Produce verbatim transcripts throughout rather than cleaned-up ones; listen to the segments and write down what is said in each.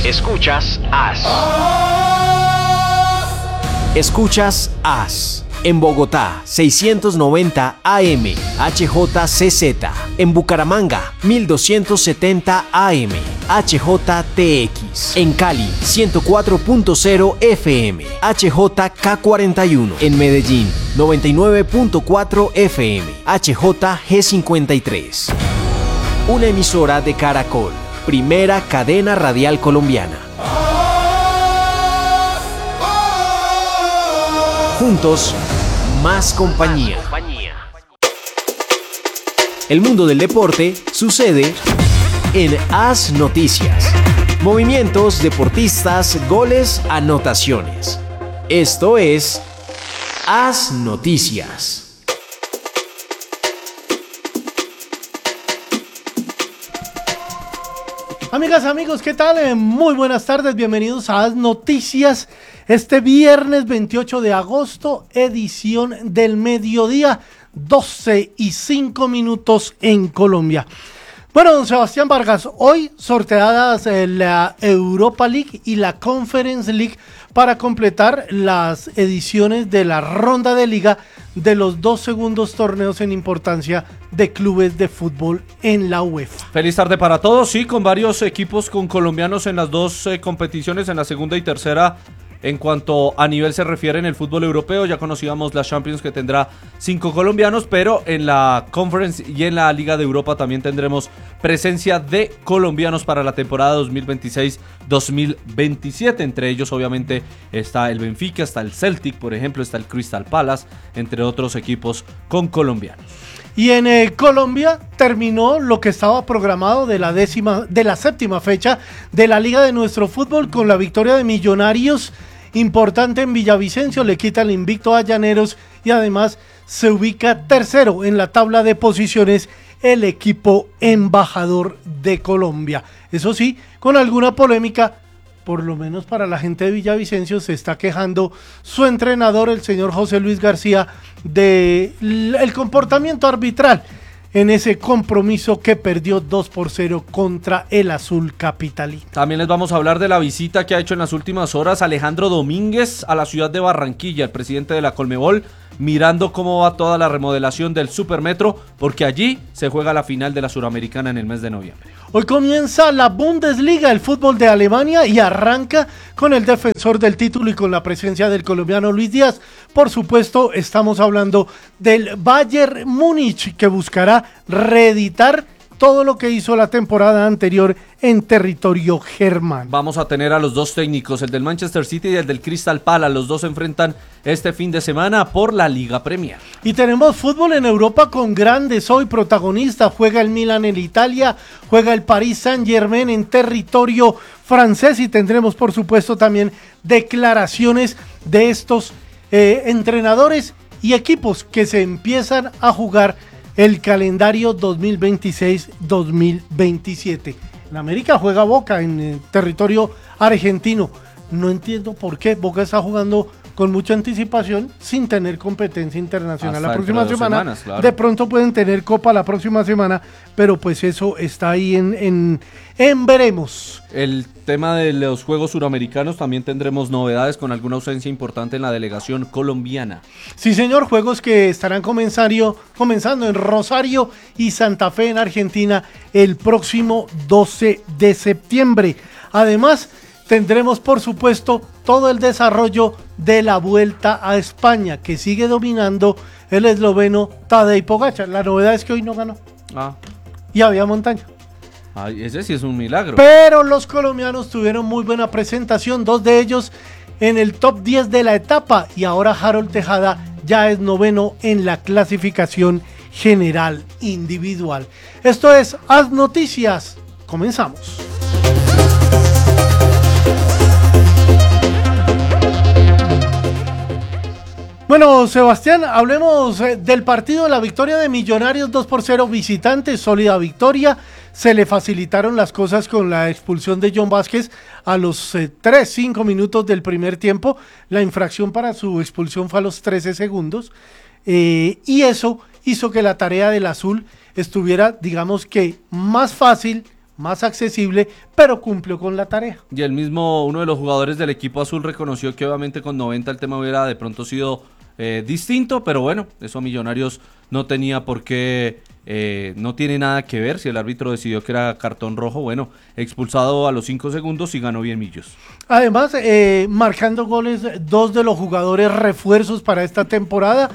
Escuchas As. Escuchas As. En Bogotá, seiscientos noventa A M, H J C Z. En Bucaramanga, mil doscientos setenta A M, H J T X. En Cali, ciento cuatro punto cero F M, H J K cuarenta y uno. En Medellín, noventa y nueve punto cuatro F M, H J G cincuenta y tres. Una emisora de Caracol, primera cadena radial colombiana. Juntos, más compañía. El mundo del deporte sucede en As Noticias. Movimientos, deportistas, goles, anotaciones. Esto es As Noticias. Amigas, amigos, ¿qué tal? Eh, muy buenas tardes, bienvenidos a As Noticias. Este viernes veintiocho de agosto, edición del mediodía, doce y cinco minutos en Colombia. Bueno, don Sebastián Vargas, hoy sorteadas eh, la Europa League y la Conference League para completar las ediciones de la ronda de liga de los dos segundos torneos en importancia de clubes de fútbol en la UEFA. Feliz tarde para todos, sí, con varios equipos con colombianos en las dos eh, competiciones, en la segunda y tercera. En cuanto a nivel se refiere en el fútbol europeo, ya conocíamos la Champions que tendrá cinco colombianos, pero en la Conference y en la Liga de Europa también tendremos presencia de colombianos para la temporada dos mil veintiséis dos mil veintisiete. Entre ellos obviamente está el Benfica, está el Celtic, por ejemplo, está el Crystal Palace, entre otros equipos con colombianos. Y en eh, Colombia terminó lo que estaba programado de la décima, de la séptima fecha de la Liga de nuestro fútbol con la victoria de Millonarios, importante en Villavicencio, le quita el invicto a Llaneros y además se ubica tercero en la tabla de posiciones el equipo embajador de Colombia. Eso sí, con alguna polémica, por lo menos para la gente de Villavicencio, se está quejando su entrenador, el señor José Luis García, del comportamiento arbitral en ese compromiso que perdió dos por cero contra el Azul Capitalino. También les vamos a hablar de la visita que ha hecho en las últimas horas Alejandro Domínguez a la ciudad de Barranquilla, el presidente de la Colmebol, mirando cómo va toda la remodelación del Supermetro, porque allí se juega la final de la Suramericana en el mes de noviembre. Hoy comienza la Bundesliga, el fútbol de Alemania, y arranca con el defensor del título y con la presencia del colombiano Luis Díaz. Por supuesto, estamos hablando del Bayern Múnich, que buscará reeditar todo lo que hizo la temporada anterior en territorio germano. Vamos a tener a los dos técnicos, el del Manchester City y el del Crystal Palace. Los dos se enfrentan este fin de semana por la Liga Premier. Y tenemos fútbol en Europa con grandes hoy protagonistas. Juega el Milan en Italia, juega el Paris Saint-Germain en territorio francés y tendremos por supuesto también declaraciones de estos eh, entrenadores y equipos que se empiezan a jugar el calendario dos mil veintiséis dos mil veintisiete. En América juega Boca en eh, territorio argentino. No entiendo por qué Boca está jugando con mucha anticipación sin tener competencia internacional. Hasta la próxima semana, semanas, claro. De pronto pueden tener Copa la próxima semana, pero pues eso está ahí en, en, en veremos. El tema de los Juegos Suramericanos también tendremos novedades con alguna ausencia importante en la delegación colombiana. Sí, señor, juegos que estarán comenzando, comenzando en Rosario y Santa Fe en Argentina el próximo doce de septiembre. Además, tendremos por supuesto todo el desarrollo de la Vuelta a España, que sigue dominando el esloveno Tadej Pogačar. La novedad es que hoy no ganó. Ah. Y había montaña. Ay, ese sí es un milagro. Pero los colombianos tuvieron muy buena presentación, dos de ellos en el top diez de la etapa, y ahora Harold Tejada ya es noveno en la clasificación general individual. Esto es As Noticias. Comenzamos. Bueno, Sebastián, hablemos eh, del partido de la victoria de Millonarios dos por cero visitante, sólida victoria. Se le facilitaron las cosas con la expulsión de John Vázquez a los eh, tres cinco minutos del primer tiempo. La infracción para su expulsión fue a los trece segundos. Eh, y eso hizo que la tarea del azul estuviera, digamos que, más fácil, más accesible, pero cumplió con la tarea. Y el mismo, uno de los jugadores del equipo azul reconoció que obviamente con noventa el tema hubiera de pronto sido eh, distinto, pero bueno, eso a Millonarios no tenía por qué, eh, no tiene nada que ver. Si el árbitro decidió que era cartón rojo, bueno, expulsado a los cinco segundos y ganó bien Millos. Además, eh, marcando goles dos de los jugadores refuerzos para esta temporada,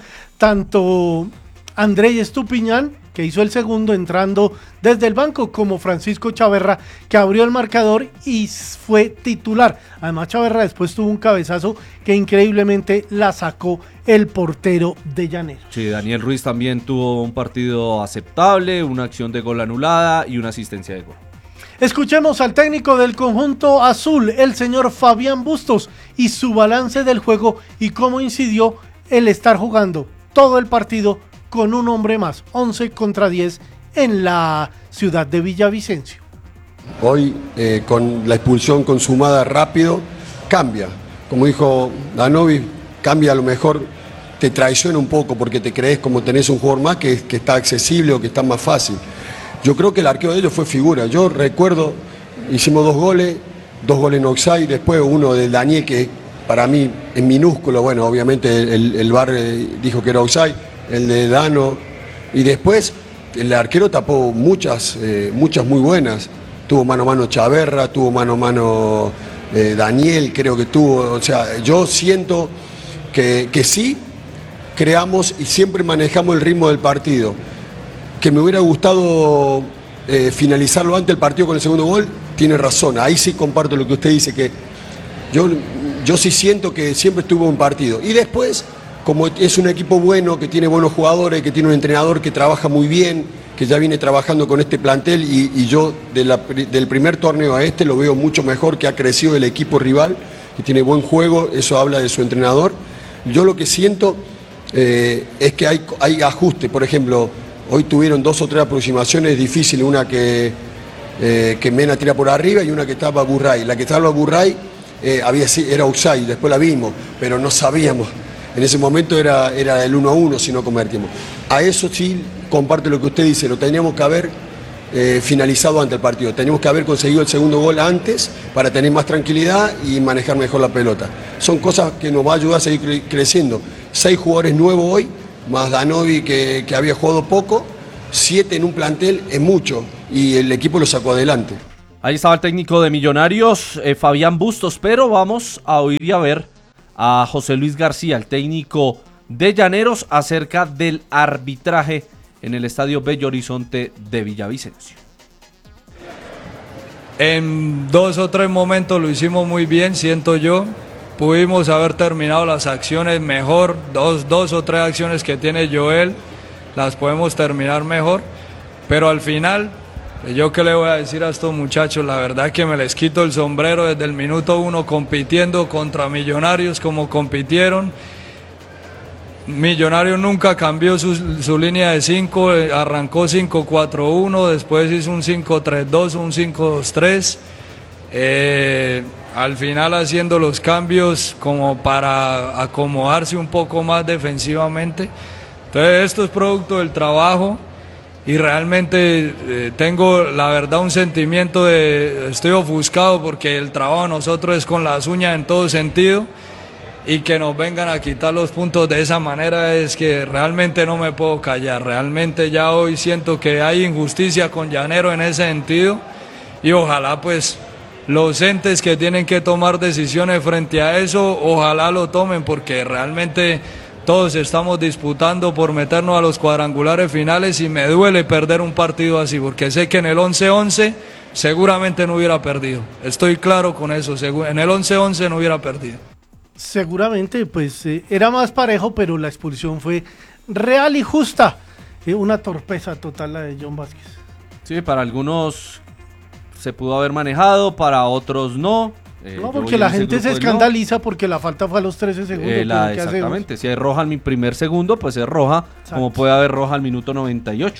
tanto Andrés Estupiñán, que hizo el segundo entrando desde el banco, como Francisco Chaverra, que abrió el marcador y fue titular. Además, Chaverra después tuvo un cabezazo que increíblemente la sacó el portero de Llaneros. Sí, Daniel Ruiz también tuvo un partido aceptable, una acción de gol anulada y una asistencia de gol. Escuchemos al técnico del conjunto azul, el señor Fabián Bustos, y su balance del juego y cómo incidió el estar jugando todo el partido con un hombre más, once contra diez en la ciudad de Villavicencio. Hoy, eh, con la expulsión consumada rápido, cambia. Como dijo Danovi, cambia, a lo mejor te traiciona un poco porque te crees como tenés un jugador más que, que está accesible o que está más fácil. Yo creo que el arquero de ellos fue figura. Yo recuerdo, hicimos dos goles, dos goles en offside, después uno de Daniel que para mí es minúsculo, bueno, obviamente el, el V A R dijo que era offside, el de Dano, y después el arquero tapó muchas, eh, muchas muy buenas. Tuvo mano a mano Chaverra, tuvo mano a mano eh, Daniel, creo que tuvo. O sea, yo siento que, que sí creamos y siempre manejamos el ritmo del partido. Que me hubiera gustado eh, finalizarlo antes del partido con el segundo gol, tiene razón. Ahí sí comparto lo que usted dice, que yo, yo sí siento que siempre estuvo en partido. Y después, como es un equipo bueno, que tiene buenos jugadores, que tiene un entrenador que trabaja muy bien, que ya viene trabajando con este plantel y, y yo de la, del primer torneo a este lo veo mucho mejor, que ha crecido el equipo rival, que tiene buen juego, eso habla de su entrenador. Yo lo que siento eh, es que hay, hay ajuste. Por ejemplo, hoy tuvieron dos o tres aproximaciones difíciles, una que, eh, que Mena tira por arriba y una que estaba Burray. La que estaba Burray eh, había, era offside, después la vimos, pero no sabíamos. En ese momento era, era el uno a uno si no convertimos. A eso sí comparto lo que usted dice, lo teníamos que haber eh, finalizado antes del partido. Teníamos que haber conseguido el segundo gol antes para tener más tranquilidad y manejar mejor la pelota. Son cosas que nos va a ayudar a seguir cre- creciendo. Seis jugadores nuevos hoy, más Danovi que, que había jugado poco, siete en un plantel es mucho y el equipo lo sacó adelante. Ahí estaba el técnico de Millonarios, eh, Fabián Bustos, pero vamos a oír y a ver a José Luis García, el técnico de Llaneros, acerca del arbitraje en el estadio Bello Horizonte de Villavicencio. En dos o tres momentos lo hicimos muy bien, siento yo. Pudimos haber terminado las acciones mejor, dos, dos o tres acciones que tiene Joel, las podemos terminar mejor, pero al final, yo qué le voy a decir a estos muchachos, la verdad que me les quito el sombrero desde el minuto uno compitiendo contra Millonarios como compitieron. Millonarios nunca cambió su, su línea de cinco, arrancó cinco cuatro uno, después hizo un cinco tres dos, un cinco dos tres, eh, al final haciendo los cambios como para acomodarse un poco más defensivamente. Entonces esto es producto del trabajo y realmente eh, tengo la verdad un sentimiento de, estoy ofuscado porque el trabajo de nosotros es con las uñas en todo sentido. Y que nos vengan a quitar los puntos de esa manera es que realmente no me puedo callar. Realmente ya hoy siento que hay injusticia con Llanero en ese sentido y ojalá pues los entes que tienen que tomar decisiones frente a eso, ojalá lo tomen porque realmente todos estamos disputando por meternos a los cuadrangulares finales y me duele perder un partido así porque sé que en el once once seguramente no hubiera perdido. Estoy claro con eso, en el once once no hubiera perdido. Seguramente, pues eh, era más parejo, pero la expulsión fue real y justa. Eh, una torpeza total la de John Vázquez. Sí, para algunos se pudo haber manejado, para otros no. Eh, no, porque la gente se escandaliza no. porque la falta fue a los trece segundos. Eh, la, exactamente, si hay roja al mi primer segundo, pues es roja, exacto. Como puede haber roja al minuto noventa y ocho.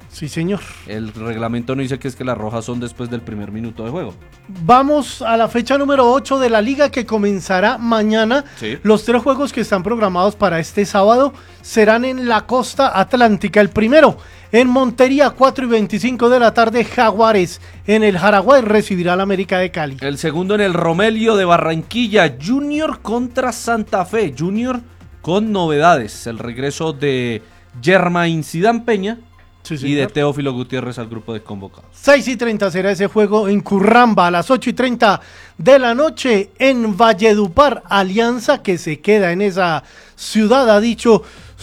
Sí, señor. El reglamento no dice que es que las rojas son después del primer minuto de juego. Vamos a la fecha número ocho de la liga que comenzará mañana. Sí. Los tres juegos que están programados para este sábado serán en la costa atlántica. El primero en Montería, cuatro y veinticinco de la tarde, Jaguares en el Jaraguay recibirá al América de Cali. El segundo en el Romelio de Barranquilla, Junior contra Santa Fe. Junior con novedades, el regreso de Germain Zidane Peña. Sí, y de Teófilo Gutiérrez al grupo de convocados. seis y treinta será ese juego en Curramba. A las ocho y treinta de la noche en Valledupar, Alianza, que se queda en esa ciudad, ha dicho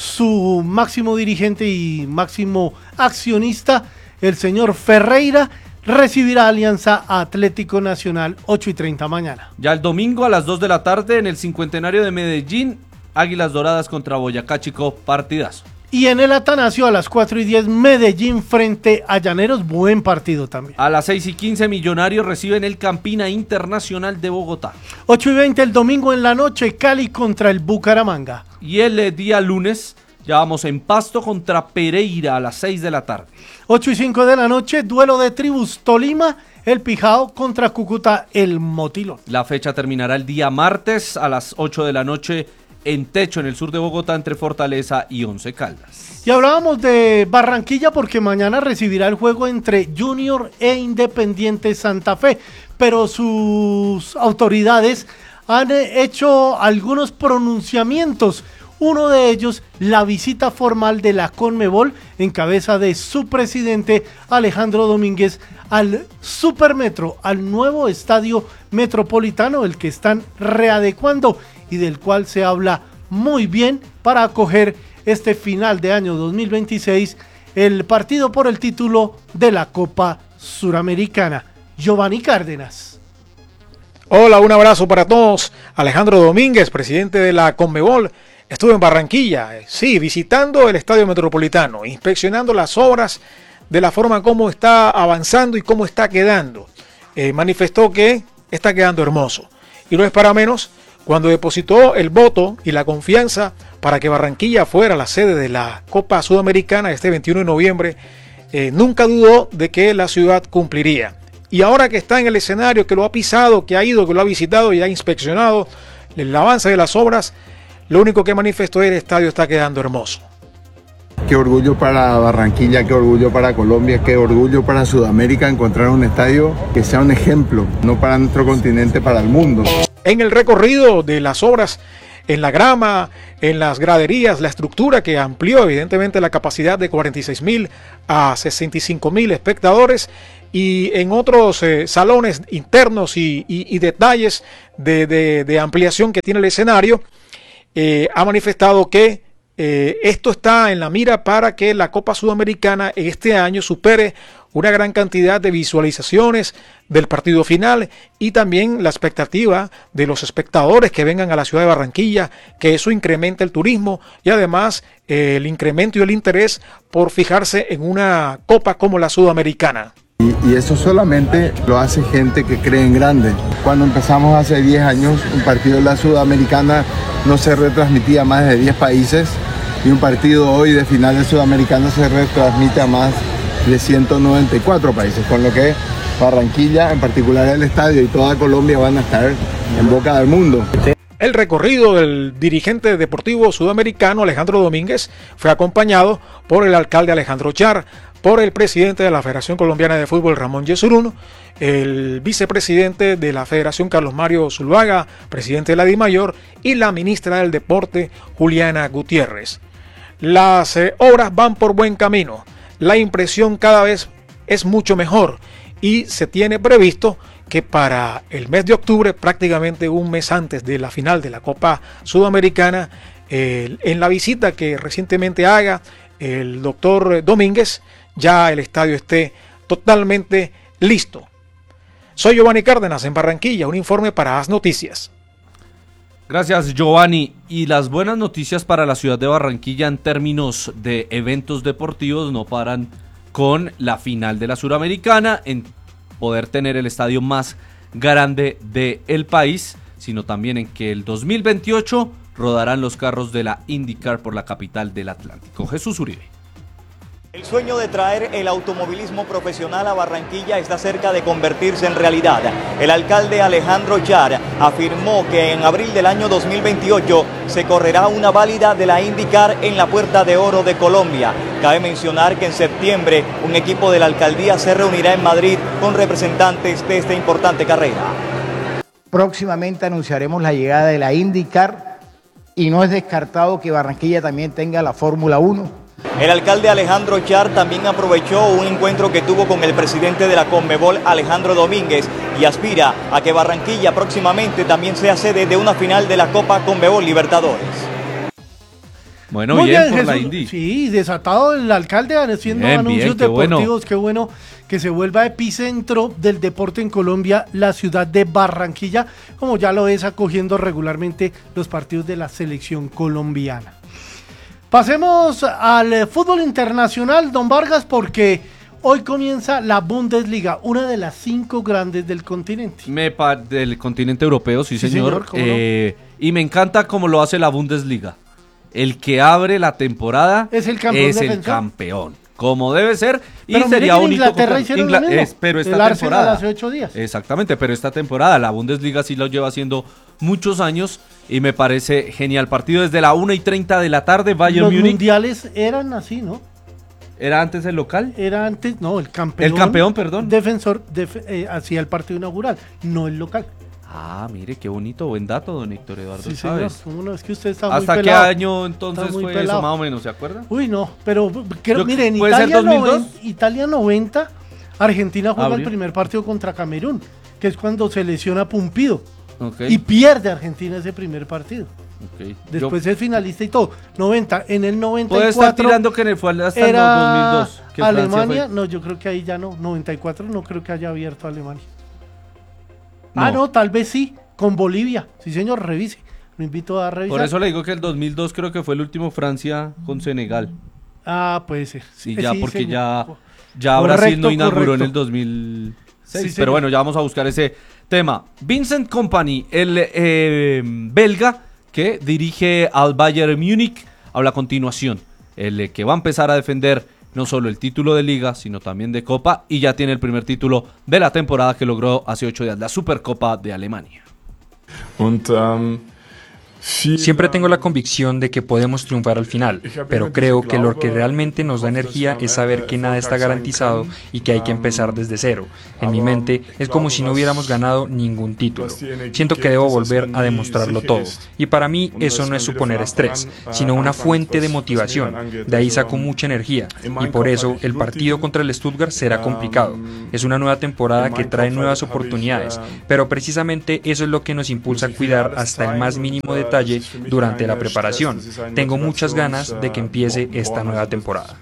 su máximo dirigente y máximo accionista, el señor Ferreira, recibirá Alianza Atlético Nacional, ocho y treinta mañana. Ya el domingo a las dos de la tarde en el cincuentenario de Medellín, Águilas Doradas contra Boyacá Chico, partidazo. Y en el Atanasio a las cuatro y diez, Medellín frente a Llaneros, buen partido también. A las seis y quince, Millonarios reciben el Campina Internacional de Bogotá. ocho y veinte el domingo en la noche, Cali contra el Bucaramanga. Y el eh, día lunes, ya vamos en Pasto contra Pereira a las seis de la tarde. ocho y cinco de la noche, duelo de tribus, Tolima, el Pijao contra Cúcuta, el Motilón. La fecha terminará el día martes a las ocho de la noche en Techo, en el sur de Bogotá, entre Fortaleza y Once Caldas. Y hablábamos de Barranquilla porque mañana recibirá el juego entre Junior e Independiente Santa Fe, pero sus autoridades han hecho algunos pronunciamientos. Uno de ellos, la visita formal de la Conmebol en cabeza de su presidente Alejandro Domínguez al Supermetro, al nuevo estadio metropolitano, el que están readecuando y del cual se habla muy bien para acoger este final de año dos mil veintiséis, el partido por el título de la Copa Suramericana. Giovanni Cárdenas. Hola, un abrazo para todos. Alejandro Domínguez, presidente de la Conmebol, estuvo en Barranquilla, sí, visitando el Estadio Metropolitano, inspeccionando las obras de la forma como está avanzando y cómo está quedando. Eh, manifestó que está quedando hermoso. Y no es para menos cuando depositó el voto y la confianza para que Barranquilla fuera la sede de la Copa Sudamericana este veintiuno de noviembre, eh, nunca dudó de que la ciudad cumpliría. Y ahora que está en el escenario, que lo ha pisado, que ha ido, que lo ha visitado y ha inspeccionado el avance de las obras, lo único que manifestó es: el estadio está quedando hermoso. Qué orgullo para Barranquilla, qué orgullo para Colombia, qué orgullo para Sudamérica encontrar un estadio que sea un ejemplo, no para nuestro continente, para el mundo. En el recorrido de las obras, en la grama, en las graderías, la estructura que amplió evidentemente la capacidad de cuarenta y seis mil a sesenta y cinco mil espectadores, y en otros eh, salones internos y, y, y detalles de, de, de ampliación que tiene el escenario, eh, ha manifestado que eh, esto está en la mira para que la Copa Sudamericana este año supere una gran cantidad de visualizaciones del partido final y también la expectativa de los espectadores que vengan a la ciudad de Barranquilla, que eso incremente el turismo y además eh, el incremento y el interés por fijarse en una copa como la Sudamericana. Y, y eso solamente lo hace gente que cree en grande. Cuando empezamos hace diez años, un partido de la Sudamericana no se retransmitía a más de diez países y un partido hoy de final de Sudamericana se retransmite a más de ciento noventa y cuatro países, con lo que Barranquilla, en particular el estadio y toda Colombia van a estar en boca del mundo. El recorrido del dirigente deportivo sudamericano Alejandro Domínguez fue acompañado por el alcalde Alejandro Char, por el presidente de la Federación Colombiana de Fútbol Ramón Yesurún, el vicepresidente de la Federación Carlos Mario Zuluaga, presidente de la DIMAYOR, y la ministra del Deporte Juliana Gutiérrez. Las eh, obras van por buen camino. La impresión cada vez es mucho mejor y se tiene previsto que para el mes de octubre, prácticamente un mes antes de la final de la Copa Sudamericana, eh, en la visita que recientemente haga el doctor Domínguez, ya el estadio esté totalmente listo. Soy Giovanni Cárdenas en Barranquilla, un informe para As Noticias. Gracias, Giovanni. Y las buenas noticias para la ciudad de Barranquilla en términos de eventos deportivos no paran con la final de la Suramericana, en poder tener el estadio más grande del país, sino también en que el dos mil veintiocho rodarán los carros de la IndyCar por la capital del Atlántico. Jesús Uribe. El sueño de traer el automovilismo profesional a Barranquilla está cerca de convertirse en realidad. El alcalde Alejandro Char afirmó que en abril del año dos mil veintiocho se correrá una válida de la IndyCar en la Puerta de Oro de Colombia. Cabe mencionar que en septiembre un equipo de la alcaldía se reunirá en Madrid con representantes de esta importante carrera. Próximamente anunciaremos la llegada de la IndyCar y no es descartado que Barranquilla también tenga la Fórmula uno. El alcalde Alejandro Char también aprovechó un encuentro que tuvo con el presidente de la Conmebol, Alejandro Domínguez, y aspira a que Barranquilla próximamente también sea sede de una final de la Copa Conmebol Libertadores. Bueno, Muy bien, bien por Jesús. la Indy. Sí, desatado el alcalde haciendo Bien, anuncios bien, qué deportivos. bueno. Qué bueno que se vuelva epicentro del deporte en Colombia, la ciudad de Barranquilla, como ya lo es acogiendo regularmente los partidos de la selección colombiana. Pasemos al fútbol internacional, don Vargas, porque hoy comienza la Bundesliga, una de las cinco grandes del continente. Me pa- del continente europeo, sí, Sí, señor. señor, ¿cómo no? Eh, y me encanta cómo lo hace la Bundesliga. El que abre la temporada Es el campeón es el defensor. campeón. Como debe ser. Y Pero mire sería que en bonito. Inglaterra con- hicieron Ingla- lo mismo. es- pero esta El Arsenal temporada. hace ocho días. Exactamente, pero esta temporada la Bundesliga sí lo lleva haciendo muchos años y me parece genial. Partido desde la una y treinta de la tarde, Bayern Los Múnich. mundiales eran así, ¿no? ¿Era antes el local? Era antes, no, el campeón. El campeón, perdón. Defensor def- eh, hacía el partido inaugural, no el local. Ah, mire, qué bonito, buen dato, don Héctor Eduardo Sí, señor. Chávez. ¿Cómo no? Es que usted está muy ¿Hasta qué pelado. año entonces Está muy fue pelado. eso, más o menos, se acuerda? Uy, no, pero creo, Yo- mire, en ¿puede ser Italia, dos mil dos? noventa, Italia noventa, Argentina juega Abrió. el primer partido contra Camerún, que es cuando se lesiona Pumpido. Ok, Y pierde Argentina ese primer partido. ok. Después Yo- es finalista y todo. noventa, en el noventa y puede cuatro estar tirando que en el fue hasta el era dos mil dos. que Francia Alemania, fue- no, yo creo que ahí ya no. noventa y cuatro no creo que haya abierto Alemania. No. Ah, no, tal vez sí, con Bolivia. Sí, señor, revise. Lo invito a revisar. Por eso le digo que el dos mil dos creo que fue el último Francia con Senegal. Ah, puede ser. Sí, Eh, ya sí, porque señor. ya, ya Correcto, Brasil no inauguró correcto. en el dos mil seis. Sí, pero señor. bueno, ya vamos a buscar ese tema. Vincent Kompany, el eh, belga que dirige al Bayern Múnich, habla a continuación. El eh, que va a empezar a defender no solo el título de Liga, sino también de Copa, y ya tiene el primer título de la temporada que logró hace ocho días, la Supercopa de Alemania. Und, ähm, Siempre tengo la convicción de que podemos triunfar al final, pero creo que lo que realmente nos da energía es saber que nada está garantizado y que hay que empezar desde cero. En mi mente es como si no hubiéramos ganado ningún título. Siento que debo volver a demostrarlo todo. Y para mí eso no es suponer estrés, sino una fuente de motivación. De ahí saco mucha energía y por eso el partido contra el Stuttgart será complicado. Es una nueva temporada que trae nuevas oportunidades, pero precisamente eso es lo que nos impulsa a cuidar hasta el más mínimo detalle durante la preparación. Tengo muchas ganas de que empiece esta nueva temporada.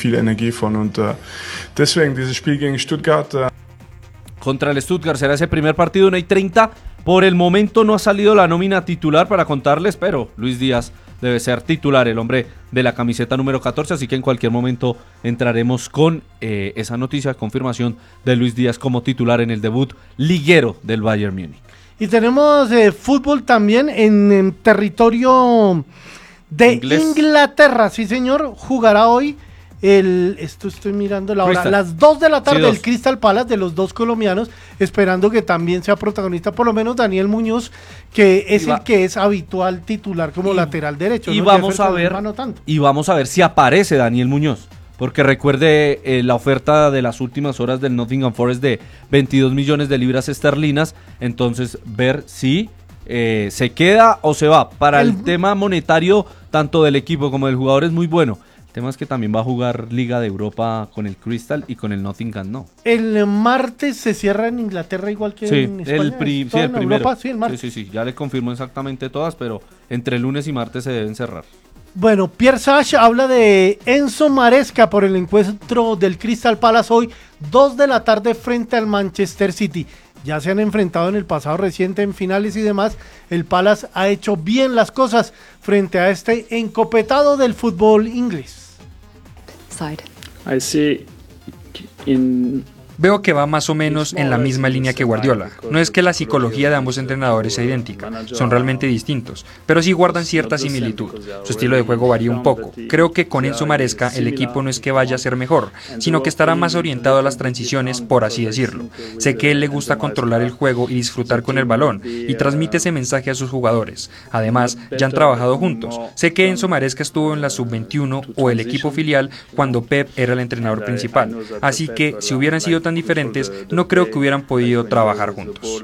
Contra el Stuttgart será ese primer partido, una y treinta. Por el momento no ha salido la nómina titular para contarles, pero Luis Díaz debe ser titular, el hombre de la camiseta número catorce, así que en cualquier momento entraremos con eh, esa noticia, confirmación de Luis Díaz como titular en el debut liguero del Bayern Múnich. Y tenemos eh, fútbol también en, en territorio de Inglés. Inglaterra. Sí, señor. Jugará hoy el. Esto estoy mirando la hora. Crystal. Las dos de la tarde Sí, dos. el Crystal Palace de los dos colombianos. Esperando que también sea protagonista, por lo menos Daniel Muñoz, que es Y va- el que es habitual titular como Y- lateral derecho. Y ¿no? vamos a Jefferson ver Lerma no tanto. y vamos a ver si aparece Daniel Muñoz, porque recuerde eh, la oferta de las últimas horas del Nottingham Forest de veintidós millones de libras esterlinas, entonces ver si eh, se queda o se va. Para el, El- tema monetario tanto del equipo como del jugador es muy bueno. El tema es que también va a jugar Liga de Europa con el Crystal y con el Nottingham no. El martes se cierra en Inglaterra igual que Sí, en España. el, pri- ¿Es sí, todo el en primero. Europa? Sí, el martes. sí, sí, sí, ya le confirmó exactamente todas, pero entre lunes y martes se deben cerrar. Bueno, Pierre Sage habla de Enzo Maresca por el encuentro del Crystal Palace hoy, dos de la tarde frente al Manchester City. Ya se han enfrentado en el pasado reciente en finales y demás. El Palace ha hecho bien las cosas frente a este encopetado del fútbol inglés. I see in Veo que va más o menos en la misma línea que Guardiola. No es que la psicología de ambos entrenadores sea idéntica, son realmente distintos, pero sí guardan cierta similitud. Su estilo de juego varía un poco. Creo que con Enzo Maresca el equipo no es que vaya a ser mejor, sino que estará más orientado a las transiciones, por así decirlo. Sé que él le gusta controlar el juego y disfrutar con el balón, y transmite ese mensaje a sus jugadores. Además, ya han trabajado juntos. Sé que Enzo Maresca estuvo en la sub veintiuno o el equipo filial cuando Pep era el entrenador principal, así que si hubieran sido tan diferentes, no creo que hubieran podido trabajar juntos.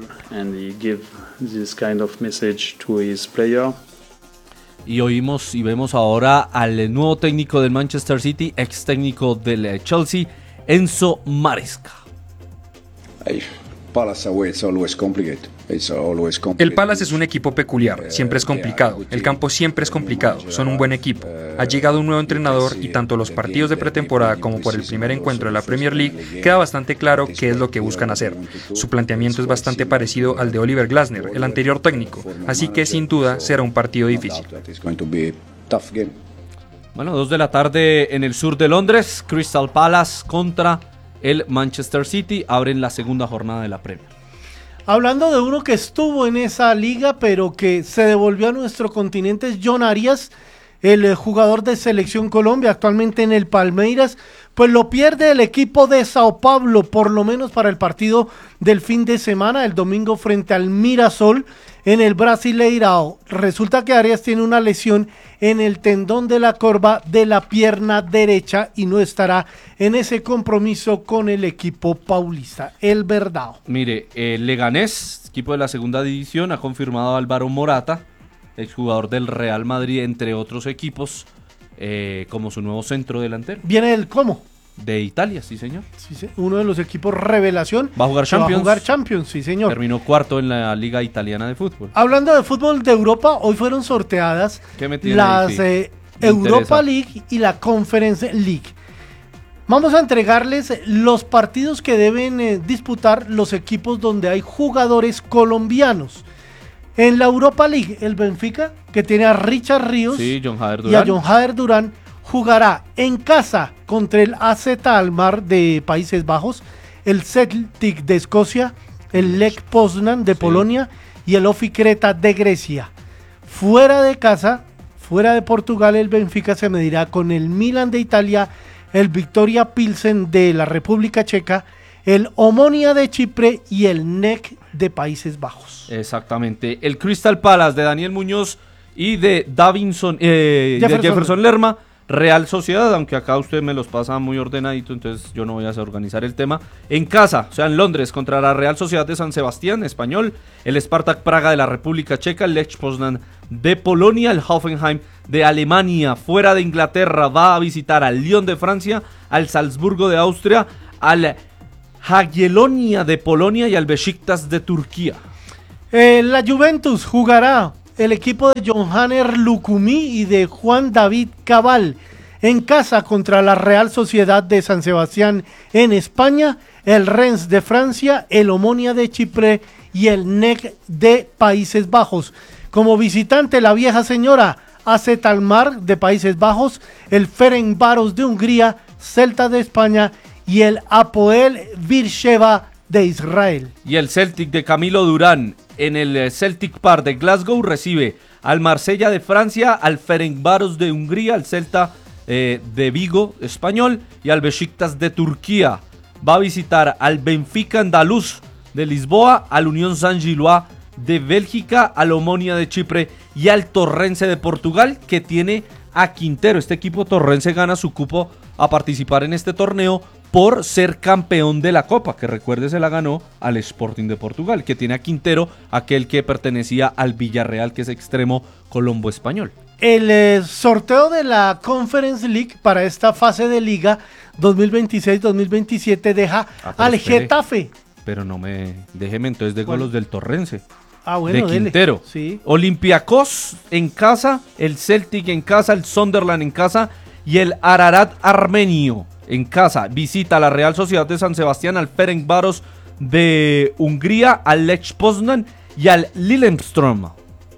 Y oímos y vemos ahora al nuevo técnico del Manchester City, ex técnico del Chelsea, Enzo Maresca. El Palace es un equipo peculiar, siempre es complicado, el campo siempre es complicado, son un buen equipo. Ha llegado un nuevo entrenador y tanto los partidos de pretemporada como por el primer encuentro de la Premier League queda bastante claro qué es lo que buscan hacer. Su planteamiento es bastante parecido al de Oliver Glasner, el anterior técnico, así que sin duda será un partido difícil. Bueno, dos de la tarde en el sur de Londres, Crystal Palace contra el Manchester City, abren la segunda jornada de la Premier. Hablando de uno que estuvo en esa liga, pero que se devolvió a nuestro continente, es John Arias, el jugador de Selección Colombia, actualmente en el Palmeiras, pues lo pierde el equipo de Sao Paulo, por lo menos para el partido del fin de semana, el domingo frente al Mirassol, en el Brasileirao. Resulta que Arias tiene una lesión en el tendón de la corva de la pierna derecha y no estará en ese compromiso con el equipo paulista, el Verdao. Mire, el Leganés, equipo de la segunda división, ha confirmado a Álvaro Morata, exjugador del Real Madrid, entre otros equipos, eh, como su nuevo centro delantero. ¿Viene el cómo? De Italia, sí señor. Sí, sí, uno de los equipos revelación. Va a jugar Champions. Va a jugar Champions, sí señor. Terminó cuarto en la Liga Italiana de Fútbol. Hablando de fútbol de Europa, hoy fueron sorteadas las sí. eh, Europa League y la Conference League. Vamos a entregarles los partidos que deben eh, disputar los equipos donde hay jugadores colombianos. En la Europa League, el Benfica, que tiene a Richard Ríos sí, John Hader y a John Hader Durán, jugará en casa contra el A Z Alkmaar de Países Bajos, el Celtic de Escocia, el Lech Poznan de sí. Polonia y el Ofi Creta de Grecia. Fuera de casa, fuera de Portugal, el Benfica se medirá con el Milan de Italia, el Victoria Pilsen de la República Checa, el Omonia de Chipre y el N E C de Países Bajos. Exactamente. El Crystal Palace de Daniel Muñoz y de Davinson, eh, Jefferson. de Jefferson Lerma. Real Sociedad, aunque acá usted me los pasa muy ordenadito, entonces yo no voy a organizar el tema. En casa, o sea, en Londres, contra la Real Sociedad de San Sebastián, español, el Spartak Praga de la República Checa, el Lech Poznan de Polonia, el Hoffenheim de Alemania. Fuera de Inglaterra va a visitar al Lyon de Francia, al Salzburgo de Austria, al Jagiellonia de Polonia y al Beşiktaş de Turquía. Eh, la Juventus jugará el equipo de Johanner Lucumí y de Juan David Cabal en casa contra la Real Sociedad de San Sebastián en España, el Rennes de Francia, el Omonia de Chipre y el N E C de Países Bajos. Como visitante, la vieja señora A Z Alkmaar de Países Bajos, el Ferencváros de Hungría, Celta de España y el Hapoel Beersheva de Israel. Y el Celtic de Camilo Durán en el Celtic Park de Glasgow recibe al Marsella de Francia, al Ferencváros de Hungría, al Celta eh, de Vigo español y al Beşiktaş de Turquía. Va a visitar al Benfica andaluz de Lisboa, al Unión Saint-Gilloise de Bélgica, al Omonia de Chipre y al Torrense de Portugal, que tiene a Quintero. Este equipo torrense gana su cupo a participar en este torneo por ser campeón de la Copa, que recuerde se la ganó al Sporting de Portugal, que tiene a Quintero, aquel que pertenecía al Villarreal, que es extremo colombo español. El eh, sorteo de la Conference League para esta fase de Liga dos mil veintiséis dos mil veintisiete deja ah, al espere, Getafe. Pero no me... Déjeme entonces de los del Torrense. Ah, bueno, de Quintero. Sí. Olympiacos en casa, el Celtic en casa, el Sunderland en casa y el Ararat Armenio en casa. Visita a la Real Sociedad de San Sebastián, al Ferencváros de Hungría, al Lech Poznan y al Lillestrøm.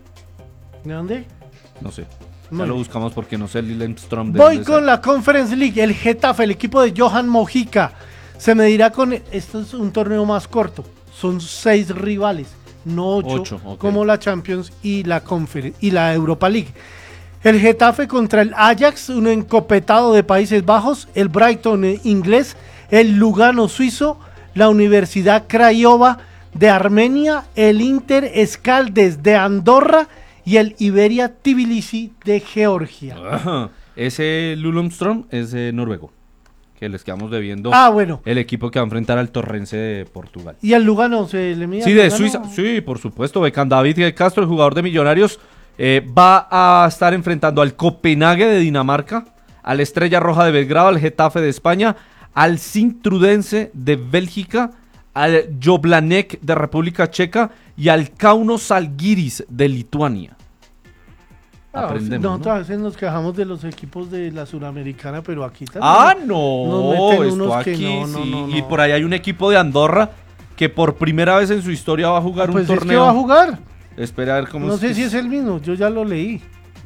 ¿De dónde? No sé. Ya lo buscamos porque no sé el Lillestrøm. Voy con la Conference League. El Getafe, el equipo de Johan Mojica, Se medirá con, esto es un torneo más corto, son seis rivales, no ocho, ocho okay. como la Champions y la Confer- y la Europa League. El Getafe contra el Ajax, un encopetado de Países Bajos, el Brighton inglés, el Lugano suizo, la Universidad Craiova de Armenia, el Inter Escaldes de Andorra y el Iberia Tbilisi de Georgia. Ajá. Ese Lulumstrom es eh, noruego, que les quedamos debiendo. Ah, bueno. El equipo que va a enfrentar al Torrense de Portugal. ¿Y al Lugano se le mide? Sí, de Suiza. Sí, por supuesto. Beckham David Castro, el jugador de Millonarios, eh, va a estar enfrentando al Copenhague de Dinamarca, al Estrella Roja de Belgrado, al Getafe de España, al Sint-Trudense de Bélgica, al Joblanek de República Checa y al Kaunas Žalgiris de Lituania. Ah, Aprendemos, nosotros ¿no? a veces nos quejamos de los equipos de la Suramericana, pero aquí también. Ah, no, esto unos aquí, que no, no, sí. no, no, Y por ahí hay un equipo de Andorra que por primera vez en su historia va a jugar pues un es torneo. que va a jugar. Espera a ver cómo No es sé que si es. es el mismo, yo ya lo leí.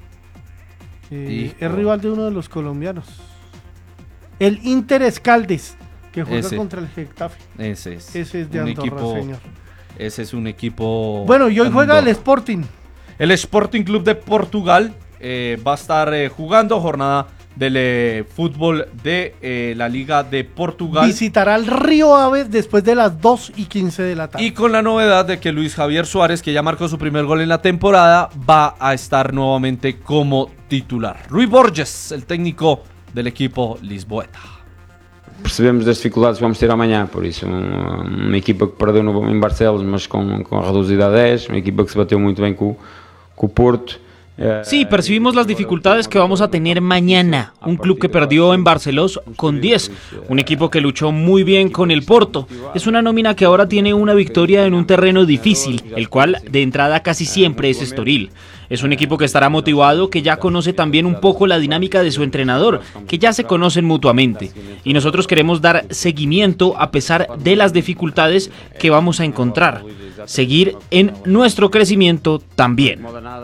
Eh, es rival de uno de los colombianos. El Inter Escaldes, que juega Ese. contra el Getafe. Ese es. Ese es de un Andorra, equipo, señor. Ese es un equipo. Bueno, y hoy juega el Andorra. Sporting. El Sporting Club de Portugal eh, va a estar eh, jugando jornada del eh, fútbol de eh, la Liga de Portugal. Visitará el Río Ave después de las dos y quince de la tarde. Y con la novedad de que Luis Javier Suárez, que ya marcó su primer gol en la temporada, va a estar nuevamente como titular. Rui Borges, el técnico del equipo lisboeta. Percebemos das dificuldades que vamos ter amanhã, por isso um, uma equipa que perdeu no, em Barcelos, mas com, com a reduzida a dez, uma equipa que se bateu muito bem com, com o Porto. Sí, percibimos las dificultades que vamos a tener mañana. Un club que perdió en Barcelos con diez. Un equipo que luchó muy bien con el Porto. Es una nómina que ahora tiene una victoria en un terreno difícil, el cual de entrada casi siempre es Estoril. Es un equipo que estará motivado, que ya conoce también un poco la dinámica de su entrenador, que ya se conocen mutuamente. Y nosotros queremos dar seguimiento a pesar de las dificultades que vamos a encontrar. Seguir en nuestro crecimiento también.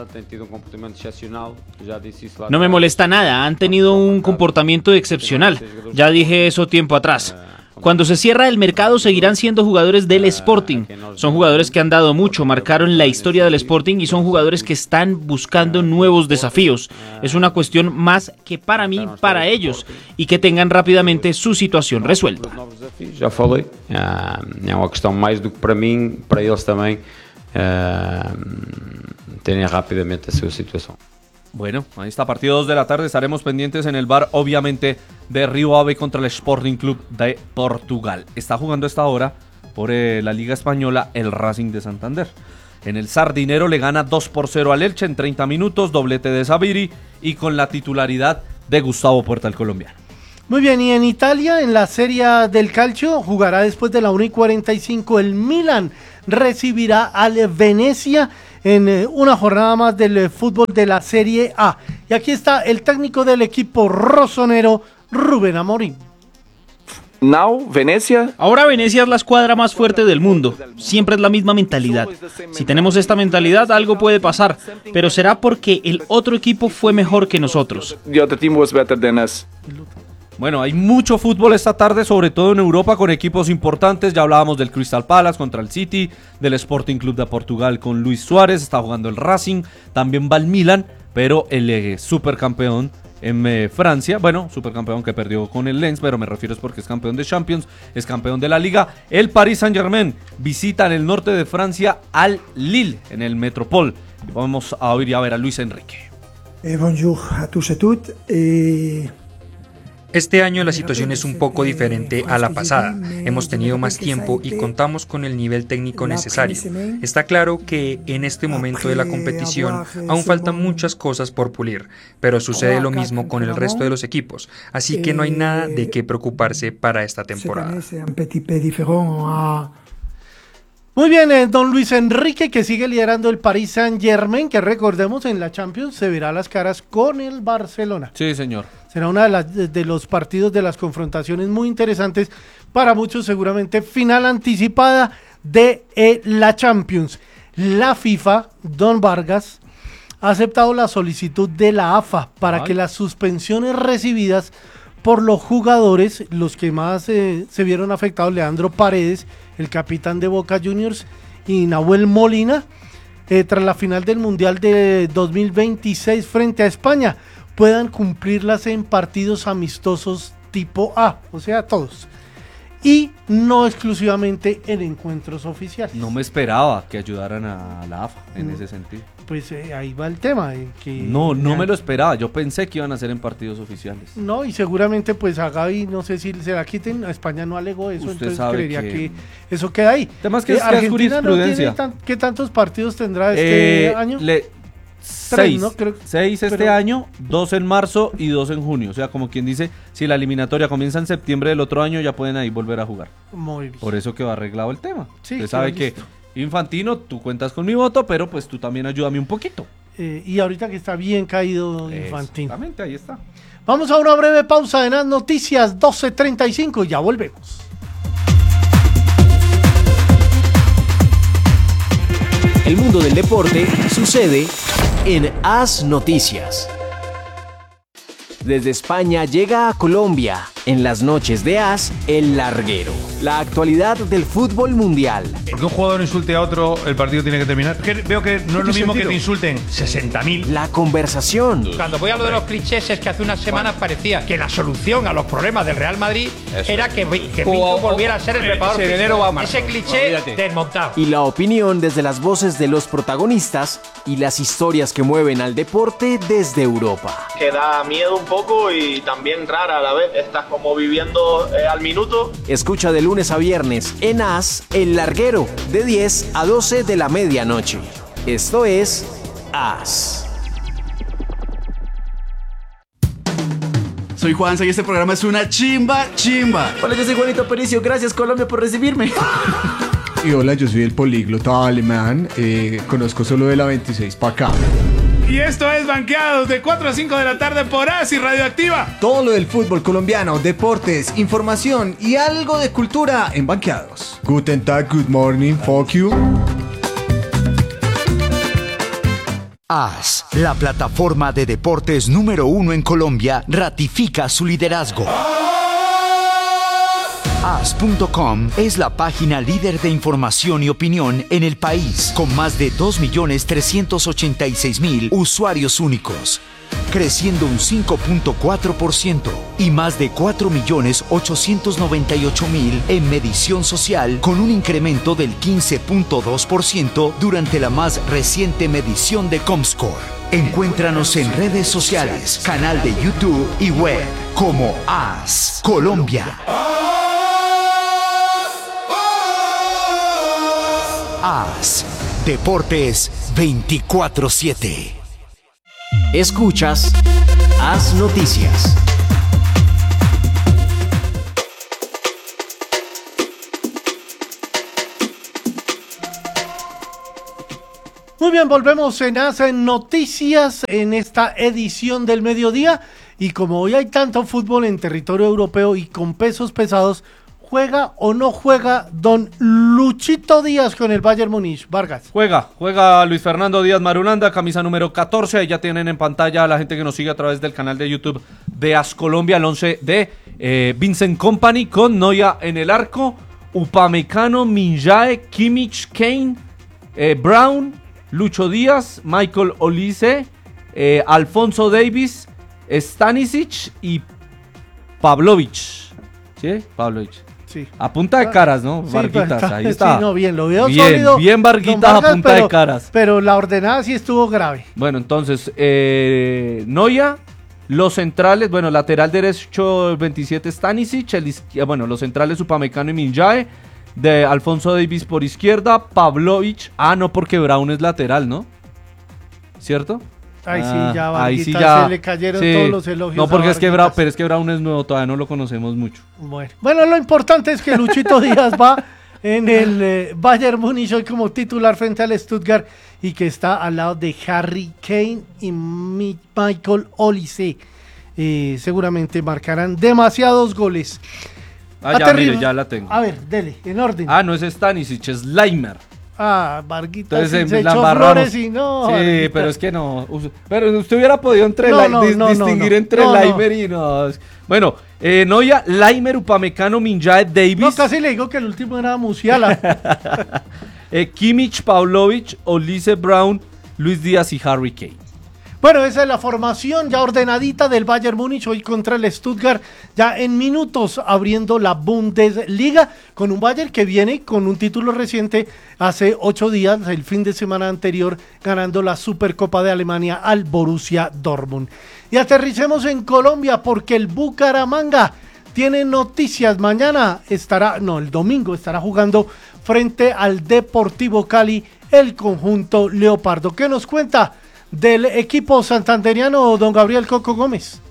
No me molesta nada, han tenido un comportamiento excepcional. Ya dije eso tiempo atrás. Cuando se cierra el mercado seguirán siendo jugadores del Sporting. Son jugadores que han dado mucho, marcaron la historia del Sporting y son jugadores que están buscando nuevos desafíos. Es una cuestión más que para mí, para ellos, y que tengan rápidamente su situación resuelta. Já falei, é uma questão mais do que para mim, para eles também terem rapidamente a sua situação. Bueno, ahí está, partido dos de la tarde, estaremos pendientes en el bar, obviamente, de Río Ave contra el Sporting Club de Portugal. Está jugando a esta hora por eh, la Liga Española el Racing de Santander. En el Sardinero le gana dos por cero al Elche en treinta minutos, doblete de Sabiri y con la titularidad de Gustavo Puerta, el colombiano. Muy bien, y en Italia, en la Serie del Calcio, jugará después de la una y cuarenta y cinco el Milan, recibirá al Venecia en eh, una jornada más del eh, fútbol de la Serie A. Y aquí está el técnico del equipo rosonero, Rubén Amorim. Now, Venecia. Ahora Venecia es la escuadra más fuerte del mundo. Siempre es la misma mentalidad. Si tenemos esta mentalidad, algo puede pasar, pero será porque el otro equipo fue mejor que nosotros. The other team was better than us. Bueno, hay mucho fútbol esta tarde, sobre todo en Europa, con equipos importantes. Ya hablábamos del Crystal Palace contra el City, del Sporting Club de Portugal con Luis Suárez, está jugando el Racing, también va el Milan, pero el eh, supercampeón en eh, Francia, bueno, supercampeón que perdió con el Lens, pero me refiero es porque es campeón de Champions, es campeón de la Liga. El Paris Saint-Germain visita en el norte de Francia al Lille, en el Metropol. Vamos a oír y a ver a Luis Enrique. Eh, bonjour a tous et toutes. Eh... Este año la situación es un poco diferente a la pasada. Hemos tenido más tiempo y contamos con el nivel técnico necesario. Está claro que en este momento de la competición aún faltan muchas cosas por pulir, pero sucede lo mismo con el resto de los equipos, así que no hay nada de qué preocuparse para esta temporada. Muy bien, eh, don Luis Enrique, que sigue liderando el Paris Saint-Germain, que recordemos en la Champions se verá las caras con el Barcelona. Sí, señor. Será uno de, las, de, de los partidos, de las confrontaciones muy interesantes para muchos, seguramente final anticipada de eh, la Champions. La FIFA, don Vargas, ha aceptado la solicitud de la A F A para Ay. que las suspensiones recibidas por los jugadores, los que más eh, se vieron afectados, Leandro Paredes, el capitán de Boca Juniors, y Nahuel Molina, eh, tras la final del Mundial de dos mil veintiséis frente a España, puedan cumplirlas en partidos amistosos tipo A, o sea, todos. Y no exclusivamente en encuentros oficiales. No me esperaba que ayudaran a la A F A en mm. ese sentido. Pues eh, ahí va el tema. Eh, que no, no ya... me lo esperaba. Yo pensé que iban a ser en partidos oficiales. No, y seguramente pues a Gaby, no sé si se la quiten. A España no alegó eso, Usted entonces creería que... que eso queda ahí. Además que eh, es, Argentina que no tiene tan... ¿Qué tantos partidos tendrá este eh, año? Le... Tres, seis, ¿no? Creo... seis este pero... año, dos en marzo y dos en junio. O sea, como quien dice, si la eliminatoria comienza en septiembre del otro año, ya pueden ahí volver a jugar. Muy bien. Por eso que va arreglado el tema. Sí, Usted sabe que, Infantino, tú cuentas con mi voto, pero pues tú también ayúdame un poquito. Eh, y ahorita que está bien caído Infantino. Exactamente, ahí está. Vamos a una breve pausa en las noticias, doce treinta y cinco, y ya volvemos. El mundo del deporte sucede en As Noticias. Desde España llega a Colombia, en las noches de As, El Larguero. La actualidad del fútbol mundial. Porque un jugador insulte a otro, el partido tiene que terminar. Que veo que no es lo mismo que te insulten sesenta mil. La conversación. Cuando voy a lo de los clichés es que hace unas semanas bueno. parecía que la solución a los problemas del Real Madrid Eso. era que, que Pinto volviera a ser el preparador físico. Ese cliché Olvídate. desmontado. Y la opinión desde las voces de los protagonistas y las historias que mueven al deporte desde Europa. Que da miedo un poco y también rara a la vez. Estás como viviendo eh, al minuto. Escucha de lunes a viernes en As, El Larguero, de diez a doce de la medianoche. Esto es As. Soy Juanza y este programa es una chimba chimba. Hola, yo soy Juanito Aparicio. Gracias, Colombia, por recibirme. Y hola, yo soy el políglota alemán. Eh, conozco solo de la veintiséis para acá. Y esto es Banqueados de cuatro a cinco de la tarde por As y Radioactiva. Todo lo del fútbol colombiano, deportes, información y algo de cultura en Banqueados. Guten Tag, good morning, fuck you. As, la plataforma de deportes número uno en Colombia, ratifica su liderazgo. As punto com es la página líder de información y opinión en el país, con más de dos millones trescientos ochenta y seis mil usuarios únicos, creciendo un cinco punto cuatro por ciento, y más de cuatro millones ochocientos noventa y ocho mil en medición social, con un incremento del quince punto dos por ciento durante la más reciente medición de Comscore. Encuéntranos en redes sociales, canal de YouTube y web como As Colombia. As, Deportes veinticuatro siete. Escuchas As Noticias. Muy bien, volvemos en As en Noticias en esta edición del mediodía. Y como hoy hay tanto fútbol en territorio europeo y con pesos pesados, ¿juega o no juega don Luchito Díaz con el Bayern Múnich? Vargas. Juega, juega Luis Fernando Díaz Marulanda, camisa número catorce. Ahí ya tienen en pantalla a la gente que nos sigue a través del canal de YouTube de As Colombia, el once de eh, Vincent Kompany con Neuer en el arco, Upamecano, Minjae, Kimmich, Kane, eh, Brown, Lucho Díaz, Michael Olise, eh, Alfonso Davies, Stanisic y Pavlovic. ¿Sí? Pavlovic. Sí. A punta de caras, ¿no? Sí, Varguitas, está, ahí está. Sí, no, bien, lo veo bien, sólido. Bien, Varguitas Vargas, a punta pero, de caras. Pero la ordenada sí estuvo grave. Bueno, entonces, eh, Neuer, los centrales, bueno, lateral derecho veintisiete Stanisic, el izquier- bueno, los centrales Upamecano y Minjae, de Alfonso Davies por izquierda, Pavlovic, ah, no, porque Brown es lateral, ¿no? ¿Cierto? Ay, ah, sí, ya, ahí sí Varguita, ya se le cayeron sí. todos los elogios. No, porque a es que Varguitas. Brown, pero es que Brown es nuevo, todavía no lo conocemos mucho. Bueno, bueno, lo importante es que Luchito Díaz va en el eh, Bayern Múnich hoy como titular frente al Stuttgart y que está al lado de Harry Kane y Mi- Michael Olise. Eh, seguramente marcarán demasiados goles. Ah, ya, Aterri- mire, ya la tengo. A ver, dele, en orden. Ah, no es Stanisic, es Leimer. Ah, Varguita Entonces se la echó embarramos. flores y no. Sí, Varguita. pero es que no. us- Pero usted hubiera podido entre No, la- no, dis- no, no, distinguir no. entre No, no. Leimer y no. Bueno, Eh, Noia, Laimer, Upamecano, Minjae, Davis. No, casi le digo que el último era Musiala. eh, Kimmich, Pavlovic, Olise Brown, Luis Díaz y Harry Kane. Bueno, esa es la formación ya ordenadita del Bayern Múnich hoy contra el Stuttgart, ya en minutos abriendo la Bundesliga con un Bayern que viene con un título reciente hace ocho días, el fin de semana anterior, ganando la Supercopa de Alemania al Borussia Dortmund. Y aterricemos en Colombia porque el Bucaramanga tiene noticias. Mañana estará, no, el domingo estará jugando frente al Deportivo Cali el conjunto leopardo. ¿Qué nos cuenta del equipo santanderiano don Gabriel Coco Gómez?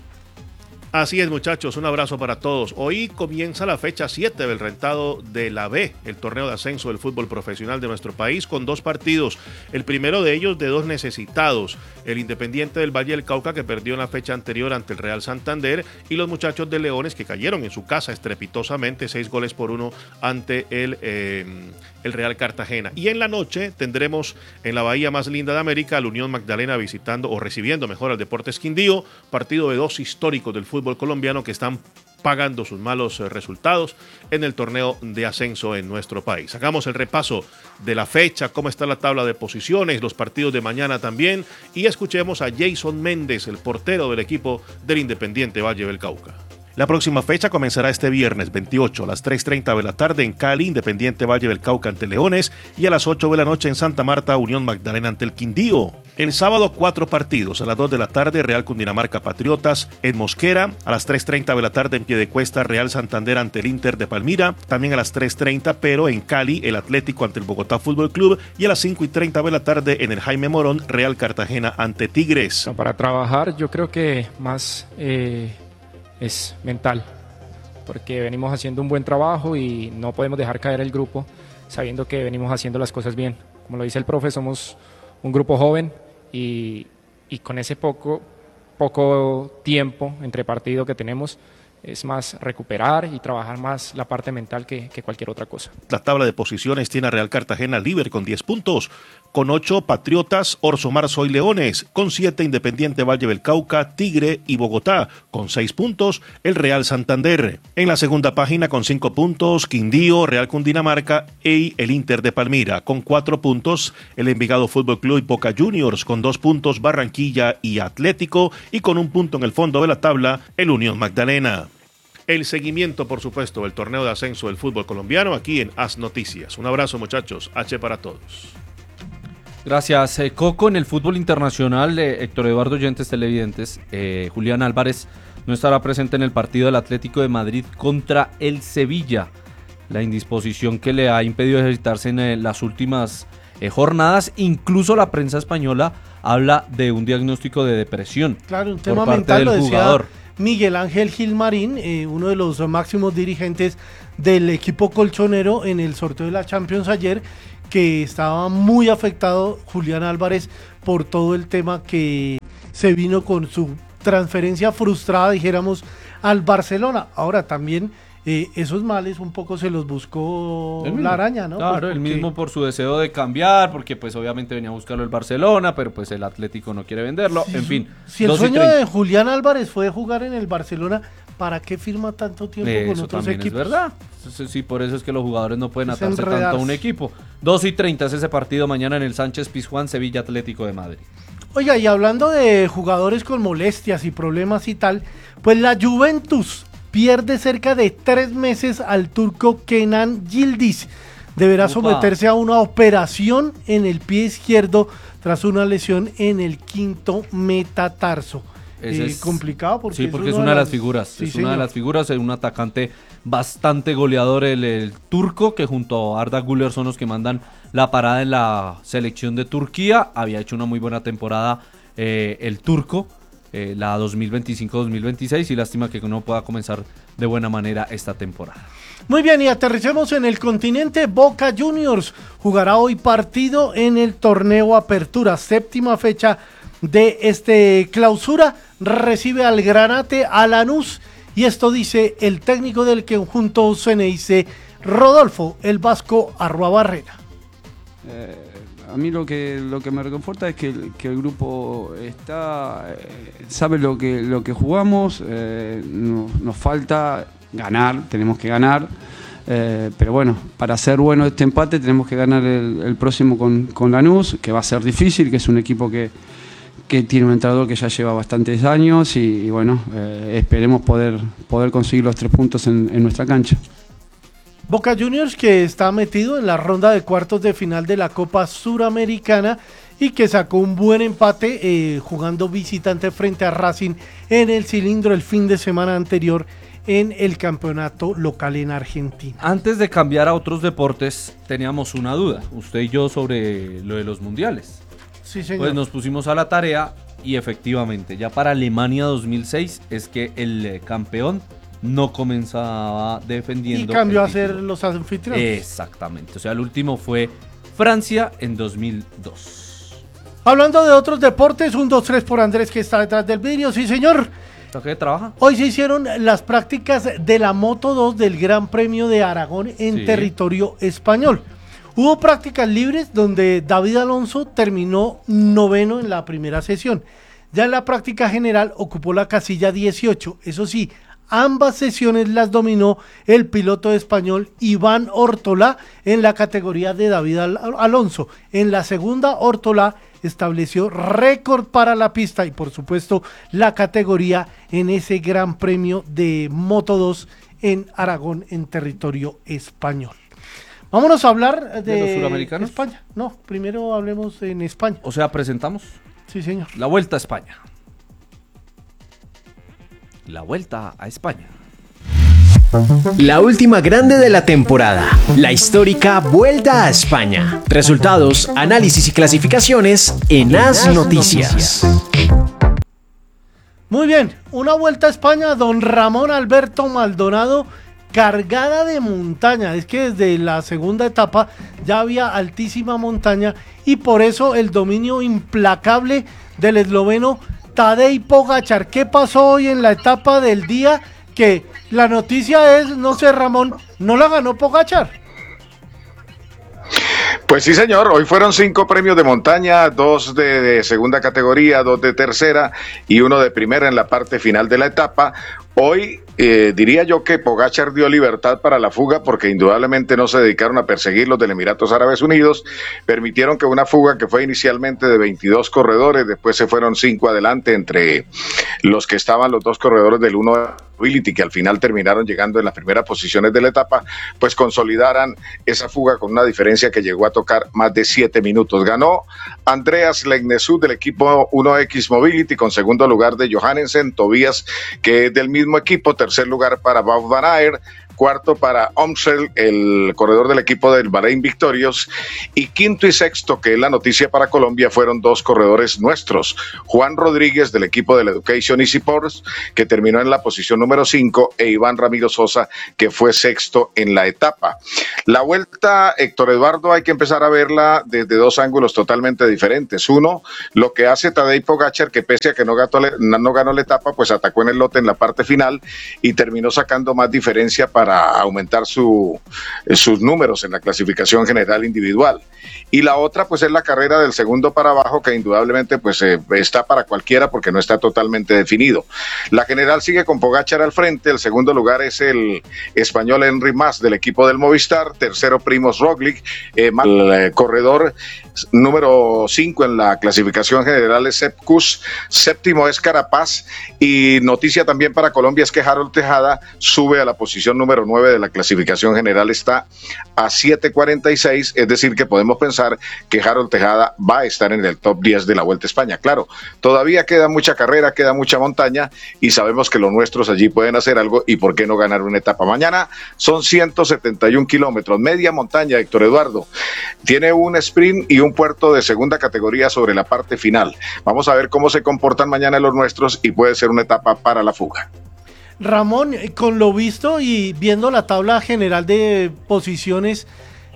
Así es, muchachos, un abrazo para todos. Hoy comienza la fecha siete del rentado de la B, el torneo de ascenso del fútbol profesional de nuestro país, con dos partidos. El primero de ellos de dos necesitados, el Independiente del Valle del Cauca, que perdió en la fecha anterior ante el Real Santander, y los muchachos de Leones, que cayeron en su casa estrepitosamente, seis goles por uno ante el, eh, el Real Cartagena. Y en la noche tendremos en la bahía más linda de América al Unión Magdalena visitando o recibiendo mejor al Deportes Quindío, partido de dos históricos del fútbol colombiano que están pagando sus malos resultados en el torneo de ascenso en nuestro país. Hagamos el repaso de la fecha, cómo está la tabla de posiciones, los partidos de mañana también, y escuchemos a Jason Méndez, el portero del equipo del Independiente Valle del Cauca. La próxima fecha comenzará este viernes veintiocho a las tres treinta de la tarde en Cali, Independiente Valle del Cauca ante Leones, y a las ocho de la noche en Santa Marta, Unión Magdalena ante el Quindío. El sábado cuatro partidos, a las dos de la tarde Real Cundinamarca Patriotas en Mosquera, a las tres treinta de la tarde en Piedecuesta Real Santander ante el Inter de Palmira, también a las tres treinta pero en Cali el Atlético ante el Bogotá Fútbol Club, y a las cinco y treinta de la tarde en el Jaime Morón Real Cartagena ante Tigres. Para trabajar yo creo que más eh, es mental, porque venimos haciendo un buen trabajo y no podemos dejar caer el grupo sabiendo que venimos haciendo las cosas bien. Como lo dice el profe, somos un grupo joven y, y con ese poco, poco tiempo entre partido que tenemos es más recuperar y trabajar más la parte mental que, que cualquier otra cosa. La tabla de posiciones tiene a Real Cartagena líder con diez puntos, con ocho Patriotas, Orso Marzo y Leones, con siete Independiente Valle del Cauca, Tigre y Bogotá, con seis puntos el Real Santander. En la segunda página con cinco puntos Quindío, Real Cundinamarca y el Inter de Palmira, con cuatro puntos el Envigado Fútbol Club y Boca Juniors, con dos puntos Barranquilla y Atlético, y con un punto en el fondo de la tabla el Unión Magdalena. El seguimiento, por supuesto, del torneo de ascenso del fútbol colombiano aquí en As Noticias. Un abrazo, muchachos. H para todos. Gracias, eh, Coco. En el fútbol internacional, eh, Héctor Eduardo Oyentes televidentes, eh, Julián Álvarez no estará presente en el partido del Atlético de Madrid contra el Sevilla. La indisposición que le ha impedido ejercitarse en eh, las últimas eh, jornadas. Incluso la prensa española habla de un diagnóstico de depresión. Claro, un por tema parte mental, del lo decía jugador. Miguel Ángel Gilmarín, eh, uno de los máximos dirigentes del equipo colchonero en el sorteo de la Champions ayer, que estaba muy afectado Julián Álvarez por todo el tema que se vino con su transferencia frustrada, dijéramos, al Barcelona. Ahora también eh, esos males un poco se los buscó la araña, ¿no? Claro, pues el porque... mismo por su deseo de cambiar, porque pues obviamente venía a buscarlo el Barcelona, pero pues el Atlético no quiere venderlo, Si en su, fin. Si el sueño de Julián Álvarez fue jugar en el Barcelona, ¿para qué firma tanto tiempo eh, con eso otros también equipos? Es verdad. Sí, sí, por eso es que los jugadores no pueden Es atarse enredarse. tanto a un equipo. dos y treinta es ese partido mañana en el Sánchez Pizjuán, Sevilla Atlético de Madrid. Oiga, y hablando de jugadores con molestias y problemas y tal, pues la Juventus pierde cerca de tres meses al turco Kenan Yildiz. Deberá Upa. someterse a una operación en el pie izquierdo tras una lesión en el quinto metatarso. Ese Eh, es complicado porque sí, porque es uno una de las figuras. Sí, es una señor. de las figuras, es un atacante bastante goleador, el, el turco, que junto a Arda Güler son los que mandan la parada en la selección de Turquía. Había hecho una muy buena temporada eh, el turco, eh, la dos mil veinticinco dos mil veintiséis, y lástima que no pueda comenzar de buena manera esta temporada. Muy bien, y aterricemos en el continente. Boca Juniors jugará hoy partido en el torneo Apertura, séptima fecha de este clausura. Recibe al Granate, a Lanús, y esto dice el técnico del conjunto Ceneice, Rodolfo el Vasco Arrua Barrera. Eh, a mí lo que lo que me reconforta es que, el, que el grupo está eh, sabe lo que lo que jugamos, eh, no, nos falta ganar, tenemos que ganar, eh, pero bueno, para hacer bueno este empate tenemos que ganar el, el próximo con, con Lanús, que va a ser difícil, que es un equipo que, que tiene un entrenador que ya lleva bastantes años y, y bueno, eh, esperemos poder, poder conseguir los tres puntos en, en nuestra cancha. Boca Juniors, que está metido en la ronda de cuartos de final de la Copa Suramericana y que sacó un buen empate eh, jugando visitante frente a Racing en el Cilindro el fin de semana anterior en el campeonato local en Argentina. Antes de cambiar a otros deportes, teníamos una duda, usted y yo, sobre lo de los mundiales. Sí, señor. Pues nos pusimos a la tarea y efectivamente, ya para Alemania dos mil seis es que el eh, campeón no comenzaba defendiendo. Y cambió a ser los anfitriones. Exactamente. O sea, el último fue Francia en dos mil dos. Hablando de otros deportes, un dos tres por Andrés, que está detrás del vídeo. Sí, señor. ¿Qué trabaja? Hoy se hicieron las prácticas de la Moto dos del Gran Premio de Aragón en sí. territorio español. Hubo prácticas libres donde David Alonso terminó noveno en la primera sesión. Ya en la práctica general ocupó la casilla dieciocho. Eso sí, ambas sesiones las dominó el piloto español Iván Ortolá en la categoría de David Al- Alonso. En la segunda, Ortolá estableció récord para la pista y por supuesto la categoría en ese Gran Premio de Moto dos en Aragón, en territorio español. Vámonos a hablar de, ¿De los suramericanos? España. No, primero hablemos en España. O sea, presentamos. Sí, señor. La Vuelta a España. La Vuelta a España. La última grande de la temporada, la histórica Vuelta a España. Resultados, análisis y clasificaciones en As Noticias. Muy bien, una Vuelta a España, don Ramón Alberto Maldonado, cargada de montaña. Es que desde la segunda etapa ya había altísima montaña y por eso el dominio implacable del esloveno Tadej Pogačar. ¿Qué pasó hoy en la etapa del día? Que la noticia es, no sé, Ramón, no la ganó Pogačar. Pues sí, señor, hoy fueron cinco premios de montaña, dos de, de segunda categoría, dos de tercera y uno de primera en la parte final de la etapa. Hoy eh, diría yo que Pogačar dio libertad para la fuga porque indudablemente no se dedicaron a perseguir los del Emiratos Árabes Unidos, permitieron que una fuga que fue inicialmente de veintidós corredores, después se fueron cinco adelante entre los que estaban los dos corredores del uno Mobility, que al final terminaron llegando en las primeras posiciones de la etapa, pues consolidaran esa fuga con una diferencia que llegó a tocar más de siete minutos. Ganó Andreas Legnesud del equipo uno X Mobility con segundo lugar de Johannesen, Tobias, que es del mismo equipo, tercer lugar para Wout van Aert, cuarto para Omsel, el corredor del equipo del Bahrein Victorious, y quinto y sexto, que es la noticia para Colombia, fueron dos corredores nuestros, Juan Rodríguez del equipo del Education Easy Sports, que terminó en la posición número cinco, e Iván Ramiro Sosa, que fue sexto en la etapa. La vuelta, Héctor Eduardo, hay que empezar a verla desde dos ángulos totalmente diferentes. Uno, lo que hace Tadej Pogačar, que pese a que no, gato, no ganó la etapa, pues atacó en el lote en la parte final y terminó sacando más diferencia para para aumentar su, sus números en la clasificación general individual. Y la otra pues es la carrera del segundo para abajo, que indudablemente pues eh, está para cualquiera porque no está totalmente definido. La general sigue con Pogačar al frente, el segundo lugar es el español Henry Mas del equipo del Movistar, tercero Primož Roglič, eh, el eh, corredor número cinco en la clasificación general es Sepp Kuss, séptimo es Carapaz, y noticia también para Colombia es que Harold Tejada sube a la posición número nueve de la clasificación general, está a siete cuarenta y seis, es decir que podemos pensar que Harold Tejada va a estar en el top diez de la Vuelta a España. Claro, todavía queda mucha carrera, queda mucha montaña y sabemos que los nuestros allí pueden hacer algo, y por qué no ganar una etapa. Mañana son ciento setenta y un kilómetros, media montaña, Héctor Eduardo, tiene un sprint y un puerto de segunda categoría sobre la parte final. Vamos a ver cómo se comportan mañana los nuestros y puede ser una etapa para la fuga. Ramón, con lo visto y viendo la tabla general de posiciones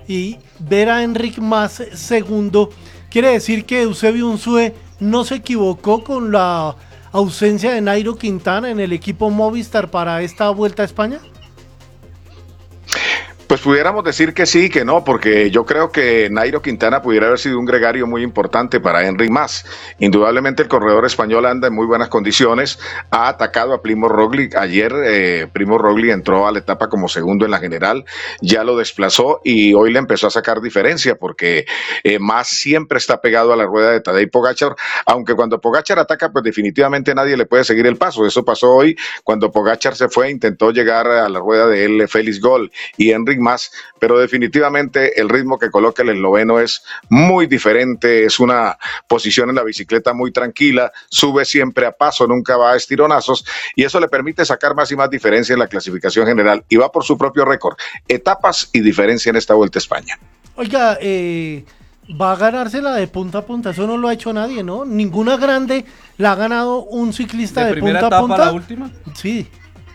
y ver a Enric Mas segundo, quiere decir que Eusebio Unzue no se equivocó con la ausencia de Nairo Quintana en el equipo Movistar para esta Vuelta a España. Pues pudiéramos decir que sí y que no, porque yo creo que Nairo Quintana pudiera haber sido un gregario muy importante para Enric Mas. Indudablemente el corredor español anda en muy buenas condiciones, ha atacado a Primo Roglic. Ayer eh, Primo Roglic entró a la etapa como segundo en la general, ya lo desplazó y hoy le empezó a sacar diferencia, porque eh, Mas siempre está pegado a la rueda de Tadej Pogačar, aunque cuando Pogačar ataca, pues definitivamente nadie le puede seguir el paso. Eso pasó hoy, cuando Pogačar se fue, intentó llegar a la rueda de él Félix Gol y Enric Mas, pero definitivamente el ritmo que coloca el esloveno es muy diferente, es una posición en la bicicleta muy tranquila, sube siempre a paso, nunca va a estironazos, y eso le permite sacar más y más diferencia en la clasificación general, y va por su propio récord, etapas y diferencia en esta Vuelta a España. Oiga, eh, va a ganársela de punta a punta, eso no lo ha hecho nadie, ¿no? Ninguna grande la ha ganado un ciclista de, de punta etapa a punta. ¿La última? Sí.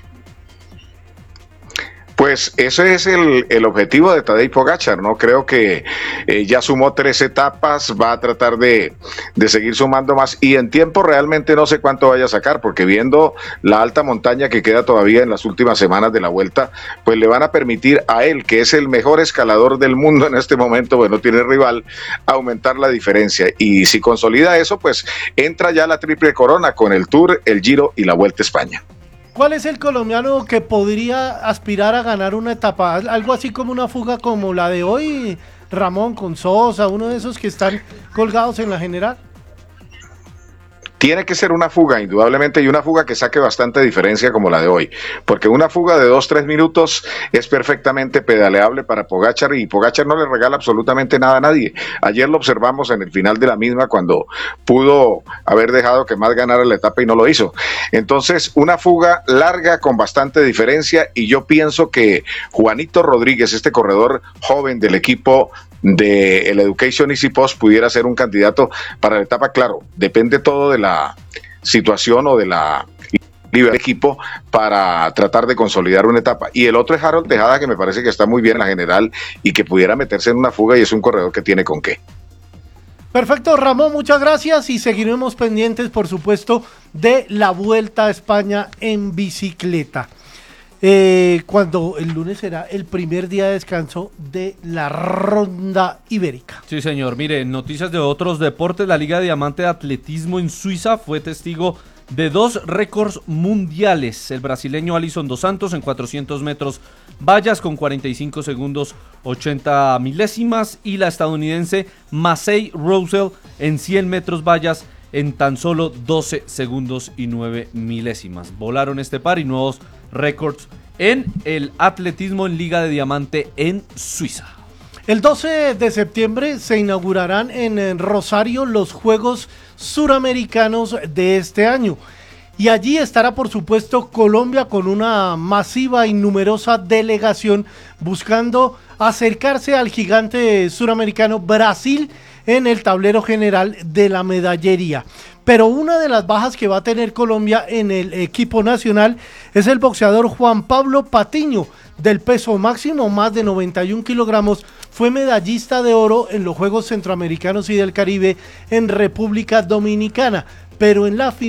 Pues ese es el, el objetivo de Tadej Pogačar, ¿no? Creo que eh, ya sumó tres etapas, va a tratar de, de seguir sumando más, y en tiempo realmente no sé cuánto vaya a sacar, porque viendo la alta montaña que queda todavía en las últimas semanas de la Vuelta, pues le van a permitir a él, que es el mejor escalador del mundo en este momento, pues no tiene rival, aumentar la diferencia, y si consolida eso, pues entra ya la triple corona con el Tour, el Giro y la Vuelta a España. ¿Cuál es el colombiano que podría aspirar a ganar una etapa? Algo así como una fuga como la de hoy, Ramón, con Sosa, uno de esos que están colgados en la general. Tiene que ser una fuga, indudablemente, y una fuga que saque bastante diferencia como la de hoy, porque una fuga de dos, tres minutos es perfectamente pedaleable para Pogačar, y Pogačar no le regala absolutamente nada a nadie. Ayer lo observamos en el final de la misma, cuando pudo haber dejado que más ganara la etapa y no lo hizo. Entonces, una fuga larga con bastante diferencia, y yo pienso que Juanito Rodríguez, este corredor joven del equipo de el Education Easy Post, pudiera ser un candidato para la etapa. Claro, depende todo de la situación o de la libre del equipo para tratar de consolidar una etapa. Y el otro es Harold Tejada, que me parece que está muy bien en la general y que pudiera meterse en una fuga, y es un corredor que tiene con qué. Perfecto, Ramón, muchas gracias, y seguiremos pendientes, por supuesto, de la Vuelta a España en bicicleta. Eh, cuando el lunes será el primer día de descanso de la Ronda Ibérica. Sí, señor. Mire, en noticias de otros deportes, la Liga de Diamante de Atletismo en Suiza fue testigo de dos récords mundiales. El brasileño Alisson dos Santos en cuatrocientos metros vallas con cuarenta y cinco segundos ochenta milésimas, y la estadounidense Massey Rosell en cien metros vallas en tan solo doce segundos y nueve milésimas. Volaron este par y nuevos récords en el atletismo en Liga de Diamante en Suiza. El doce de septiembre se inaugurarán en Rosario los Juegos Suramericanos de este año, y allí estará, por supuesto, Colombia con una masiva y numerosa delegación buscando acercarse al gigante suramericano Brasil en el tablero general de la medallería. Pero una de las bajas que va a tener Colombia en el equipo nacional es el boxeador Juan Pablo Patiño, del peso máximo, más de noventa y un kilogramos, fue medallista de oro en los Juegos Centroamericanos y del Caribe en República Dominicana, pero en la final